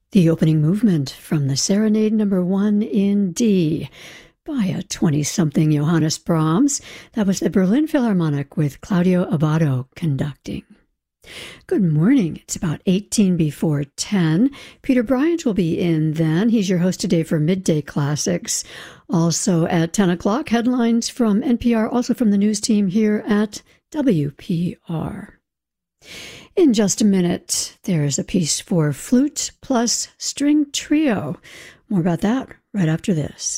The opening movement from the Serenade No. 1 in D by a 20-something Johannes Brahms. That was the Berlin Philharmonic with Claudio Abbado conducting. Good morning. It's about 18 before 10. Peter Bryant will be in then. He's your host today for Midday Classics. Also at 10 o'clock, headlines from NPR, also from the news team here at WPR. In just a minute, there's a piece for flute plus string trio. More about that right after this.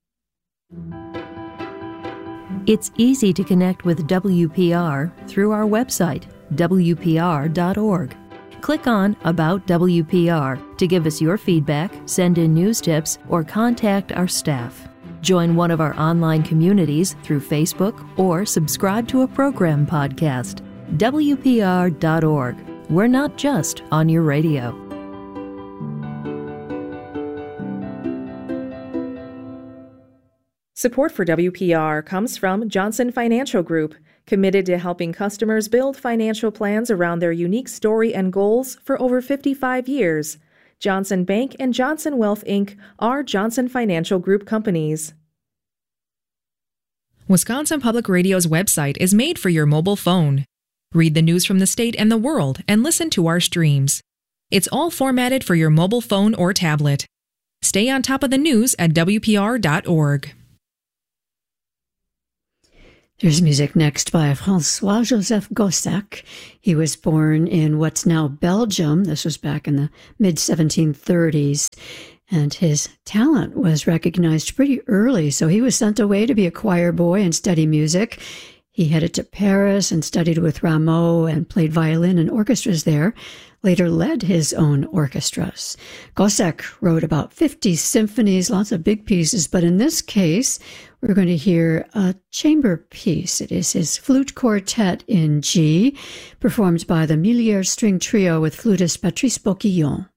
It's easy to connect with WPR through our website, WPR.org. Click on About WPR to give us your feedback, send in news tips, or contact our staff. Join one of our online communities through Facebook or subscribe to a program podcast. WPR.org. We're not just on your radio. Support for WPR comes from Johnson Financial Group, committed to helping customers build financial plans around their unique story and goals for over 55 years. Johnson Bank and Johnson Wealth, Inc. are Johnson Financial Group companies. Wisconsin Public Radio's website is made for your mobile phone. Read the news from the state and the world and listen to our streams. It's all formatted for your mobile phone or tablet. Stay on top of the news at WPR.org. There's music next by François-Joseph Gossec. He was born in what's now Belgium. This was back in the mid-1730s. And his talent was recognized pretty early, so he was sent away to be a choir boy and study music. He headed to Paris and studied with Rameau and played violin in orchestras there, later led his own orchestras. Gossec wrote about 50 symphonies, lots of big pieces, but in this case, we're going to hear a chamber piece. It is his flute quartet in G, performed by the Millière String Trio with flutist Patrice Boquillon.